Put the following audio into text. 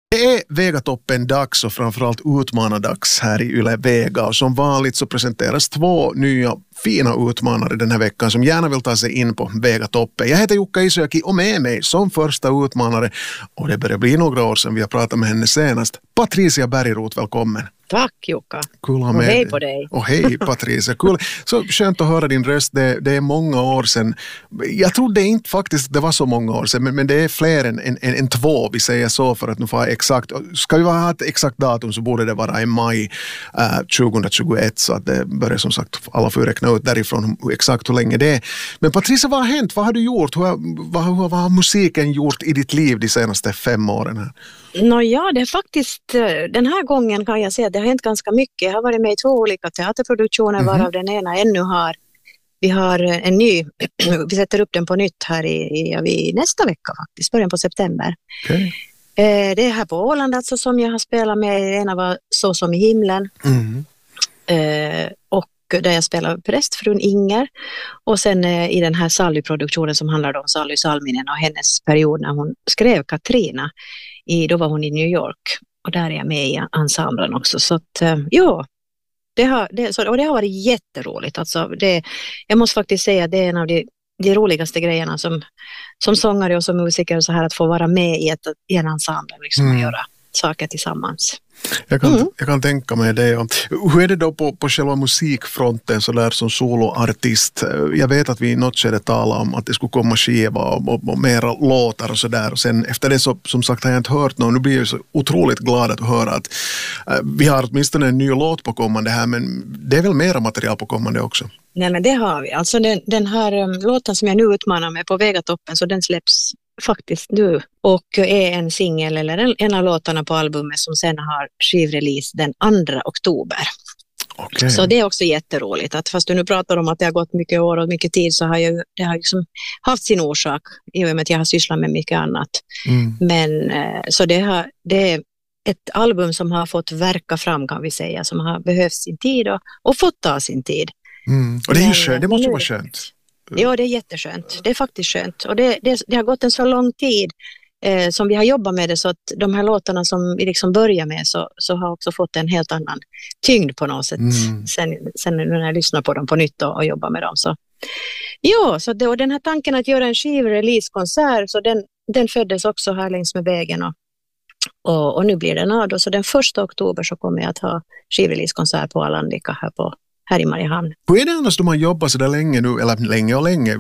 Det är Vegatoppen-dags och framförallt utmanardags här i Yle Vega. Och som vanligt så presenteras 2 nya fina utmanare den här veckan som gärna vill ta sig in på Vegatoppen. Jag heter Jukka Isojoki och med mig som första utmanare, och det börjar bli några år sedan vi har pratat med henne senast, Patricia Bergroth, välkommen. Tack Jukka. Kul att ha och med hej dig. På dig. Och hej Patricia, kul. Så skönt att höra din röst, det är många år sedan. Jag trodde inte faktiskt att det var så många år sedan, men det är fler än 2, vi säger så, för att nu få exakt, ska vi ha ett exakt datum så borde det vara i maj 2021, så att det börjar som sagt alla får räkna ut därifrån exakt hur länge det är. Men Patricia, vad har hänt? Vad har du gjort? Vad har musiken gjort i ditt liv de senaste 5 åren här? Nåja, det är faktiskt, den här gången kan jag säga att det har hänt ganska mycket. Jag har varit med i 2 olika teaterproduktioner, varav den ena ännu vi har en ny, vi sätter upp den på nytt här i nästa vecka faktiskt, början på september. Okay. Det är här på Åland alltså, som jag har spelat med. Ena var Så som i himlen. Och där jag spelar prästfrun Inger. Och sen i den här Sally-produktionen som handlar om Sally Salminen och hennes period när hon skrev Katrina. Då var hon i New York. Och där är jag med i ensemblen också. Så att, ja, det har varit jätteroligt. Alltså, jag måste faktiskt säga att det är en av de roligaste grejerna som sångare och som musiker, så här, att få vara med i en ensemble liksom, och göra saker tillsammans. Jag kan tänka mig det. Hur är det då på själva musikfronten så där som soloartist? Jag vet att vi i något skede talade om att det skulle komma skiva och mera låtar och sådär. Och sen efter det så, som sagt, har jag inte hört någon. Nu blir jag så otroligt glad att höra att vi har åtminstone en ny låt på kommande här, men det är väl mera material på kommande också? Nej, men det har vi. Alltså den här låten som jag nu utmanar mig på Vegatoppen, så den släpps faktiskt nu och är en singel eller en av låtarna på albumet som sen har skivrelease den 2 oktober. Okay. Så det är också jätteroligt att fast du nu pratar om att det har gått mycket år och mycket tid, så har det har liksom haft sin orsak i och med att jag har sysslat med mycket annat. Men så det är ett album som har fått verka fram, kan vi säga, som har behövt sin tid och fått ta sin tid. Och det är ju skönt, det måste vara skönt. Ja, det är jätteskönt. Det är faktiskt skönt. Och det har gått en så lång tid som vi har jobbat med det, så att de här låtarna som vi liksom börjar med så har också fått en helt annan tyngd på något sätt. Sen när jag lyssnar på dem på nytt och jobbar med dem. Så. Ja, och den här tanken att göra en skivreleasekonsert, så den föddes också här längs med vägen. Och nu blir den av. Så den 1 oktober så kommer jag att ha skivreleasekonsert på Alandika här i Mariehamn. Hur är det annars då man jobbar så där länge nu, eller länge och länge?